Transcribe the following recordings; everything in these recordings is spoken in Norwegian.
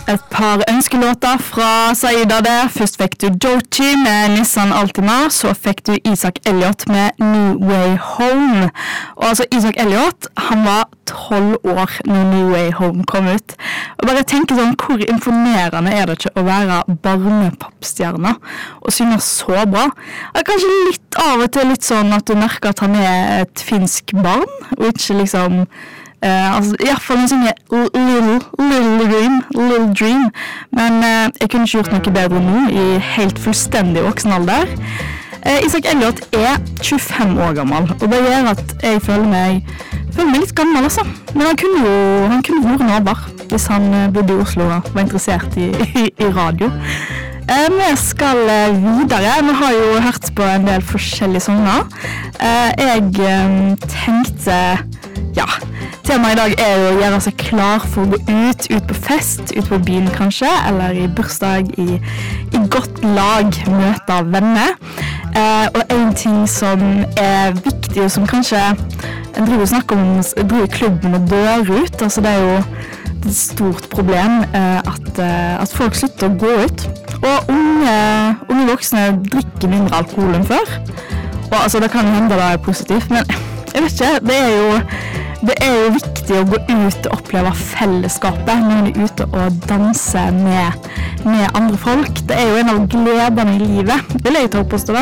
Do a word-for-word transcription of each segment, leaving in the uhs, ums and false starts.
Et par ønskelåter fra Saida der. Først fikk du Jochi med Nissan Altima, så fikk du Isak Elliot med New Way Home. Og altså Isak Elliot, han var tolv år når New Way Home kom ut. Og bare tenke sånn, hvor imponerende er det ikke å være barnepopstjerne og synge så bra. Det er kanskje litt av og til litt sånn at du merker at han er et finsk barn, og ikke liksom... Uh, altså, i hvert fall han synger Little, Little Dream, Little Dream. Men uh, jeg kunne ikke gjort noe bedre nå i helt fullstendig voksen alder. Uh, Isak Elliot er tjuefem år gammel, og det gjør at jeg føler meg, føler meg litt gammel, altså. Men han kunne jo han kunne vært nabar hvis han uh, bodde i Oslo og var interessert i, i, i radio. Uh, vi skal uh, videre. Vi har jo hørt på en del forskjellige sanger. Uh, jeg um, tenkte, ja, temaet i dag er jo å gjøre seg klar for å gå ut, ut på fest, ut på byen kanskje, eller i bursdag, i, i godt lag, møte venner. Uh, og en ting som er viktig, og som kanskje, jeg driver og snakker om, jeg driver klubben og dør ut, altså det er jo et stort problem uh, at, uh, at folk slutter å gå ut. Og unge, unge voksne drikker mindre alkohol enn før. Og altså, det kan hende det er positivt, men jeg vet ikke, det er jo, det er jo viktig å gå ut og oppleve fellesskapet når man er ute og danse med, med andre folk. Det er jo en av gledene i livet, vil jeg ta opp hos det.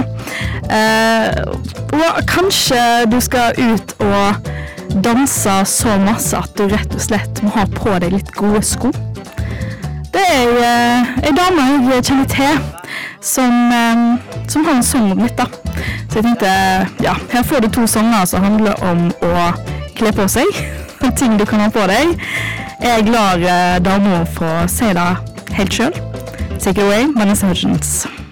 Uh, og kanskje du skal ut og danse så masse at du rett og slett må ha på deg litt gode sko. Det er uh, en dame jeg kjenner til som, um, som har en sang om litt da. Så jeg tenkte, ja, her får du to sanger som handler om å kle på seg, ting du kan ha på deg. Jeg lar uh, damer få si det helt selv. Take it away, Vanessa Hudgens.